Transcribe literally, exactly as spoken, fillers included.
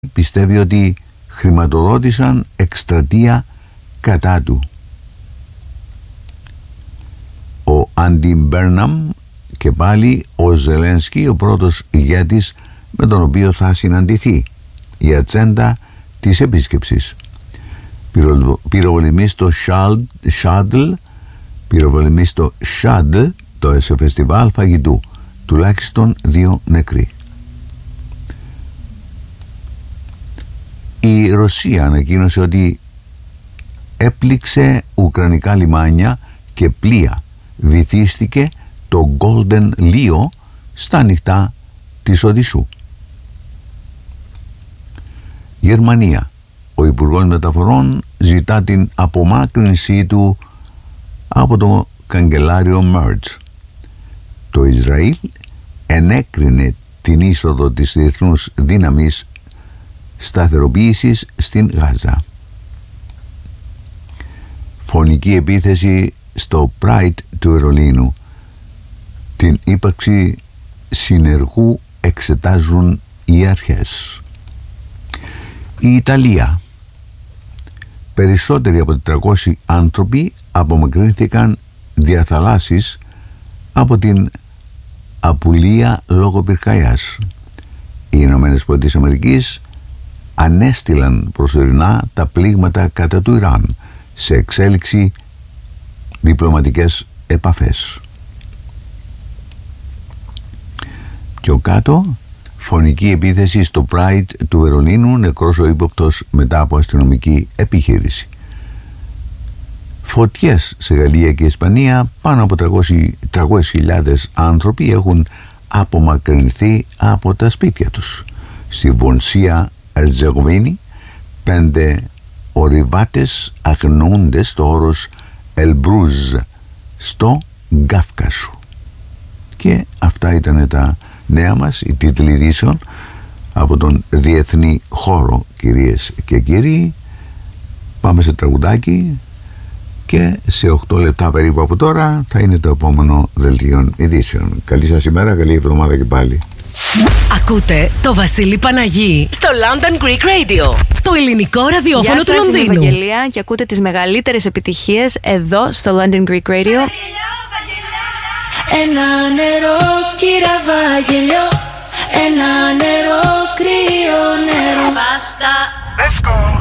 πιστεύει ότι χρηματοδότησαν εκστρατεία κατά του. Ο Άντι Μπέρναμ και πάλι ο Ζελένσκι, ο πρώτος ηγέτης με τον οποίο θα συναντηθεί. Η ατζέντα της επίσκεψης: πυροβολημή στο Σάντλ, πυροβολημή στο Σάντλ, το σε φεστιβάλ φαγητού, τουλάχιστον δύο νεκροί. Η Ρωσία ανακοίνωσε ότι έπληξε ουκρανικά λιμάνια και πλοία. Βυθίστηκε το Golden Leo στα ανοιχτά της Οδυσσού. Γερμανία. Ο Υπουργός Μεταφορών ζητά την απομάκρυνσή του από το καγκελάριο Μέρτς. Το Ισραήλ ενέκρινε την είσοδο της διεθνούς δύναμης σταθεροποίησης στην Γάζα. Φωνική επίθεση στο Pride του Βερολίνου. Την ύπαρξη συνεργού εξετάζουν οι αρχές. Η Ιταλία. Περισσότεροι από τετρακόσιοι άνθρωποι απομακρύνθηκαν διαθαλάσσης από την απουλία λόγω πυρκαγιάς. Οι Ηνωμένες Πολιτείες Αμερικής ανέστηλαν προσωρινά τα πλήγματα κατά του Ιράν σε εξέλιξη διπλωματικές επαφές. Πιο κάτω, φωνική επίθεση στο Pride του Βερολίνου, νεκρός ο ύποπτος μετά από αστυνομική επιχείρηση. Φωτιές σε Γαλλία και Ισπανία. Πάνω από τριακόσιες χιλιάδες άνθρωποι έχουν απομακρυνθεί από τα σπίτια τους. Στη Βονσία Ερτζεγοβίνη, πέντε ορειβάτες αγνοούνται στο όρος Ελμπρούζ στο Γκάφκασο. Και αυτά ήταν τα νέα μας, οι τίτλοι ειδήσεων από τον διεθνή χώρο, κυρίες και κύριοι. Πάμε σε τραγουδάκι και σε οκτώ λεπτά περίπου από τώρα θα είναι το επόμενο δελτίο ειδήσεων. Καλή σας ημέρα, καλή εβδομάδα και πάλι. Ακούτε το Βασίλη Παναγί στο London Greek Radio, το ελληνικό ραδιόφωνο Γεια του σας, Λονδίνου. είμαι η Ευαγγελία και ακούτε τις μεγαλύτερες επιτυχίες εδώ στο London Greek Radio. Ένα νερό, κύρα Βαγγελιό, ένα νερό, κρύο νερό. Μπάστα. Let's go.